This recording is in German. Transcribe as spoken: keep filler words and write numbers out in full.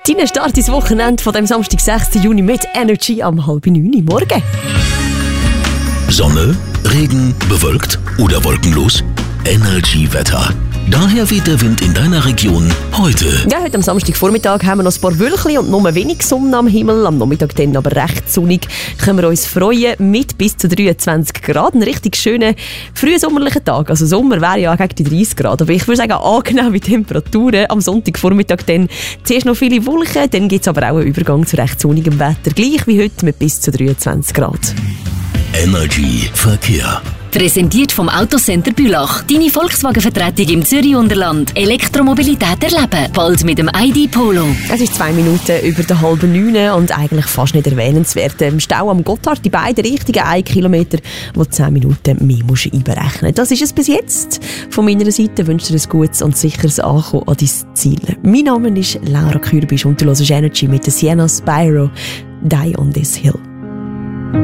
Dein Start ins Wochenende von dem Samstag, sechsten Juni mit Energy am halb neun Morgen. Sonne, Regen, bewölkt oder wolkenlos? Energy-Wetter. Daher weht der Wind in deiner Region heute. Ja, heute am Samstagvormittag haben wir noch ein paar Wölkchen und nur wenig Sonne am Himmel. Am Nachmittag dann aber recht sonnig. Können wir uns freuen mit bis zu dreiundzwanzig Grad. Ein richtig schöner, frühsommerlicher Tag. Also Sommer wäre ja gegen die dreißig Grad. Aber ich würde sagen, angenehme Temperaturen. Am Sonntagvormittag dann zuerst noch viele Wolken. Dann gibt es aber auch einen Übergang zu recht sonnigem Wetter. Gleich wie heute mit bis zu dreiundzwanzig Grad. Energy Verkehr. Präsentiert vom Autocenter Bülach. Deine Volkswagen-Vertretung im Zürich-Unterland. Elektromobilität erleben. Bald mit dem I D Polo. Es ist zwei Minuten über der halben neun und eigentlich fast nicht erwähnenswert. Im Stau am Gotthard, die beiden Richtigen, ein Kilometer, wo zehn Minuten mehr musst du einberechnen. Das ist es bis jetzt. Von meiner Seite wünsche dir ein gutes und sicheres Ankommen an dein Ziel. Mein Name ist Laura Kürbisch und du hörst Energy mit der Sienna Spyro. Die on this hill.